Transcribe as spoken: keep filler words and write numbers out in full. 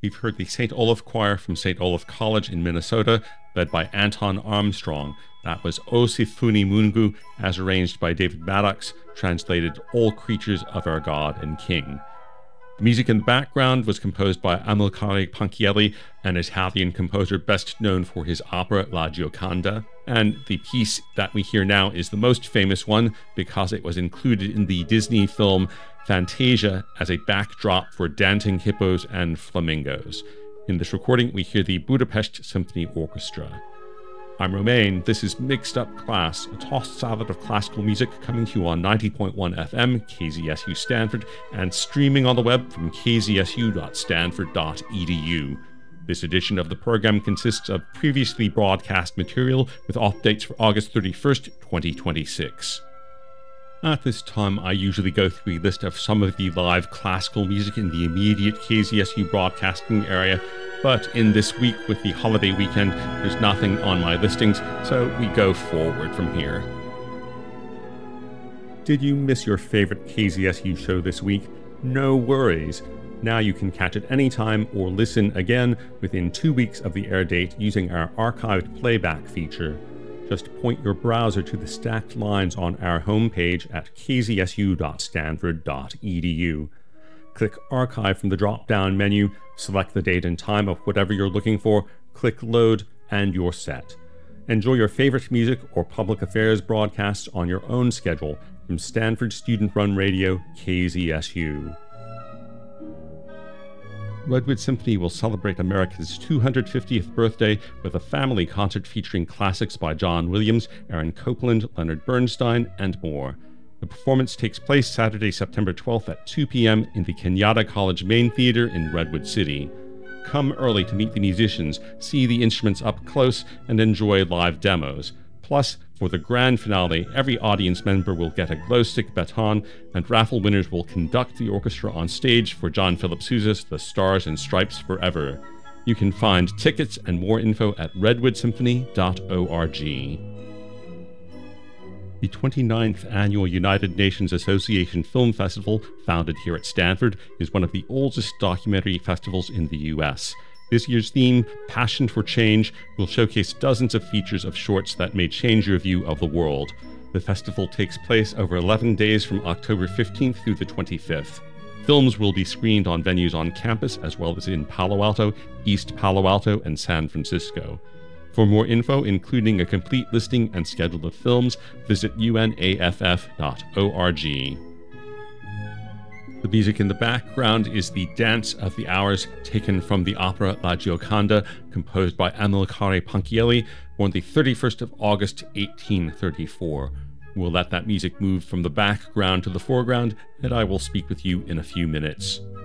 we've heard the Saint Olaf Choir from Saint Olaf College in Minnesota, led by Anton Armstrong. That was O Sifuni Mungu, as arranged by David Maddox, translated All Creatures of Our God and King. The music in the background was composed by Amilcare Ponchielli, an Italian composer best known for his opera La Gioconda, and the piece that we hear now is the most famous one because it was included in the Disney film Fantasia as a backdrop for dancing hippos and flamingos. In this recording, we hear the Budapest Symphony Orchestra. I'm Romain. This is Mixed Up Class, a tossed salad of classical music coming to you on ninety point one F M, K Z S U Stanford, and streaming on the web from k z s u dot stanford dot e d u. This edition of the program consists of previously broadcast material with updates for August thirty-first, twenty twenty-six. At this time, I usually go through a list of some of the live classical music in the immediate K Z S U broadcasting area, but in this week with the holiday weekend, there's nothing on my listings, so we go forward from here. Did you miss your favorite K Z S U show this week? No worries. Now you can catch it anytime or listen again within two weeks of the air date using our archived playback feature. Just point your browser to the stacked lines on our homepage at k z s u dot stanford dot e d u. Click Archive from the drop-down menu, select the date and time of whatever you're looking for, click Load, and you're set. Enjoy your favorite music or public affairs broadcasts on your own schedule from Stanford Student-Run Radio, K Z S U. Redwood Symphony will celebrate America's two hundred fiftieth birthday with a family concert featuring classics by John Williams, Aaron Copland, Leonard Bernstein, and more. The performance takes place Saturday, September twelfth at two p.m. in the Kenyatta College Main Theater in Redwood City. Come early to meet the musicians, see the instruments up close, and enjoy live demos. Plus, for the grand finale, every audience member will get a glow stick baton, and raffle winners will conduct the orchestra on stage for John Philip Sousa's The Stars and Stripes Forever. You can find tickets and more info at redwood symphony dot org. The twenty-ninth Annual United Nations Association Film Festival, founded here at Stanford, is one of the oldest documentary festivals in the U S. This year's theme, Passion for Change, will showcase dozens of features of shorts that may change your view of the world. The festival takes place over eleven days from October fifteenth through the twenty-fifth. Films will be screened on venues on campus as well as in Palo Alto, East Palo Alto, and San Francisco. For more info, including a complete listing and schedule of films, visit u n a f f dot org. The music in the background is the Dance of the Hours, taken from the opera La Gioconda, composed by Amilcare Ponchielli, born the thirty-first of August, eighteen thirty-four. We'll let that music move from the background to the foreground, and I will speak with you in a few minutes.